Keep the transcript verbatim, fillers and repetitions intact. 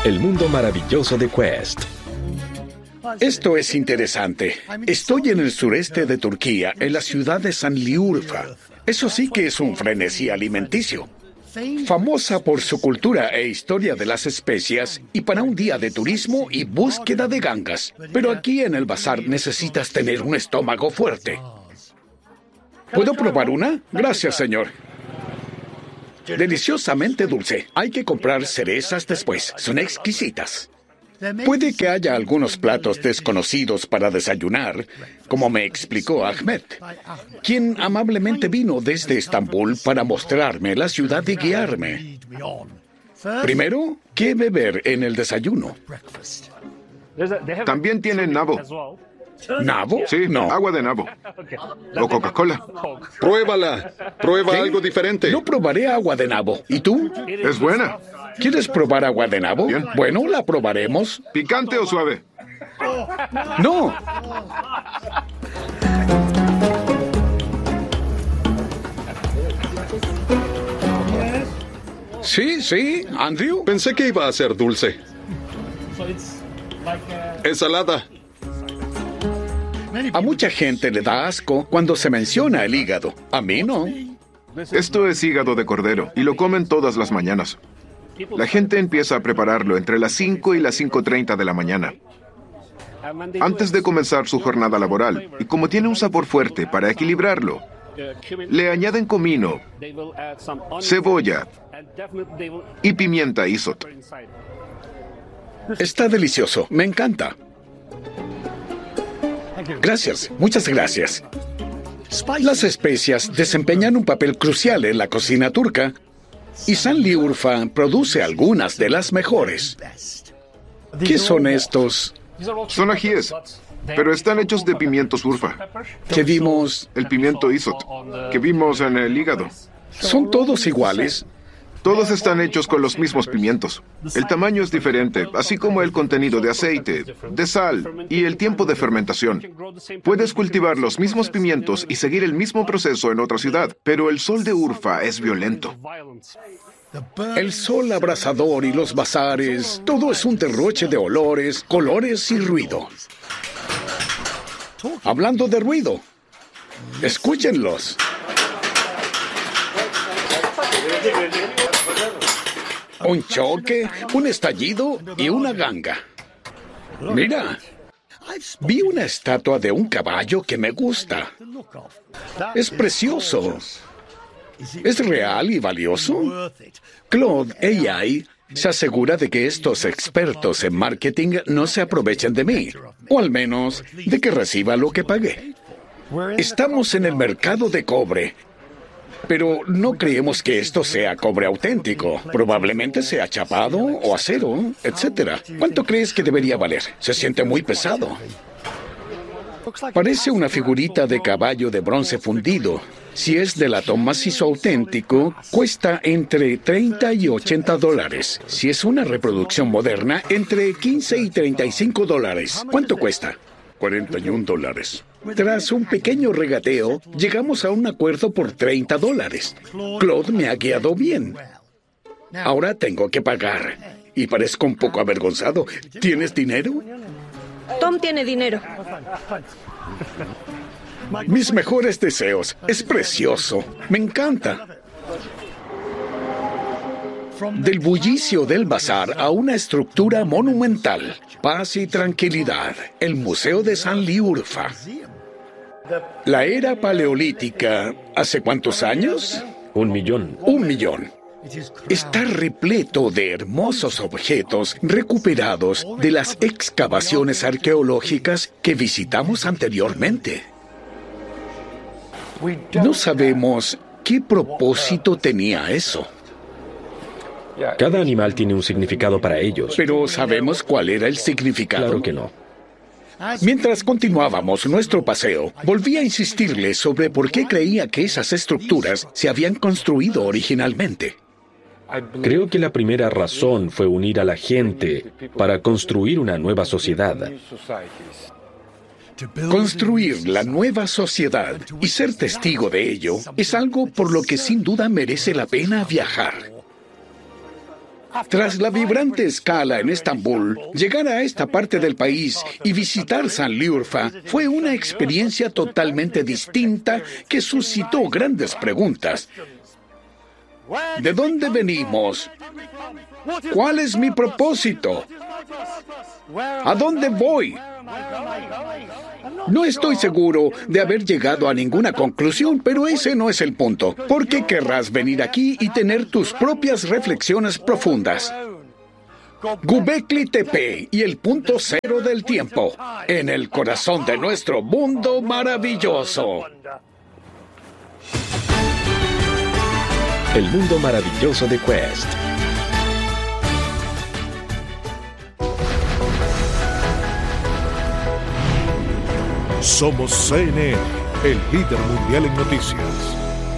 El mundo maravilloso de Quest. Esto es interesante. Estoy en el sureste de Turquía, en la ciudad de Şanlıurfa. Eso sí que es un frenesí alimenticio. Famosa por su cultura e historia de las especias y para un día de turismo y búsqueda de gangas. Pero aquí en el bazar necesitas tener un estómago fuerte. ¿Puedo probar una? Gracias, señor. Deliciosamente dulce. Hay que comprar cerezas después. Son exquisitas. Puede que haya algunos platos desconocidos para desayunar, como me explicó Ahmed, quien amablemente vino desde Estambul para mostrarme la ciudad y guiarme. Primero, ¿qué beber en el desayuno? También tienen nabo. ¿Nabo? Sí, no. Agua de nabo. O Coca-Cola. Pruébala. Prueba ¿Qué? algo diferente. No probaré agua de nabo. ¿Y tú? Es buena. ¿Quieres probar agua de nabo? Bien. Bueno, la probaremos. ¿Picante o suave? ¡No! Sí, sí, Andrew. Pensé que iba a ser dulce. Ensalada. A mucha gente le da asco cuando se menciona el hígado. A mí no. Esto es hígado de cordero y lo comen todas las mañanas. La gente empieza a prepararlo entre las cinco y las cinco treinta de la mañana, antes de comenzar su jornada laboral. Y como tiene un sabor fuerte, para equilibrarlo, le añaden comino, cebolla y pimienta isot. Está delicioso. Me encanta. Gracias. Muchas gracias. Las especias desempeñan un papel crucial en la cocina turca y Şanlıurfa produce algunas de las mejores. ¿Qué son estos? Son ajíes, pero están hechos de pimiento surfa, Que vimos. el pimiento isot, que vimos en el hígado. ¿Son todos iguales? Todos están hechos con los mismos pimientos. El tamaño es diferente, así como el contenido de aceite, de sal y el tiempo de fermentación. Puedes cultivar los mismos pimientos y seguir el mismo proceso en otra ciudad, pero el sol de Urfa es violento. El sol abrasador y los bazares, todo es un derroche de olores, colores y ruido. Hablando de ruido, escúchenlos. Un choque, un estallido y una ganga. Mira, vi una estatua de un caballo que me gusta. Es precioso. ¿Es real y valioso? Claude A I se asegura de que estos expertos en marketing no se aprovechen de mí, o al menos de que reciba lo que pagué. Estamos en el mercado de cobre, pero no creemos que esto sea cobre auténtico. Probablemente sea chapado o acero, etcétera. ¿Cuánto crees que debería valer? Se siente muy pesado. Parece una figurita de caballo de bronce fundido. Si es de latón macizo auténtico, cuesta entre treinta y ochenta dólares. Si es una reproducción moderna, entre quince y treinta y cinco dólares. ¿Cuánto cuesta? cuarenta y un dólares. Tras un pequeño regateo, llegamos a un acuerdo por treinta dólares. Claude me ha guiado bien. Ahora tengo que pagar. Y parezco un poco avergonzado. ¿Tienes dinero? Tom tiene dinero. Mis mejores deseos. Es precioso. Me encanta. Del bullicio del bazar a una estructura monumental. Paz y tranquilidad. El Museo de Şanlıurfa. La era paleolítica, ¿hace cuántos años? Un millón. Un millón. Está repleto de hermosos objetos recuperados de las excavaciones arqueológicas que visitamos anteriormente. No sabemos qué propósito tenía eso, Cada animal tiene un significado para ellos. pero ¿sabemos cuál era el significado? Claro que no. Mientras continuábamos nuestro paseo, volví a insistirle sobre por qué creía que esas estructuras se habían construido originalmente. Creo que la primera razón fue unir a la gente para construir una nueva sociedad. Construir la nueva sociedad y ser testigo de ello es algo por lo que sin duda merece la pena viajar. Tras la vibrante escala en Estambul, llegar a esta parte del país y visitar Sanliurfa fue una experiencia totalmente distinta que suscitó grandes preguntas. ¿De dónde venimos? ¿Cuál es mi propósito? ¿A dónde voy? No estoy seguro de haber llegado a ninguna conclusión, pero ese no es el punto. ¿Por qué querrás venir aquí y tener tus propias reflexiones profundas? Göbekli Tepe y el punto cero del tiempo, en el corazón de nuestro mundo maravilloso. El mundo maravilloso de Quest. Somos C N N, el líder mundial en noticias.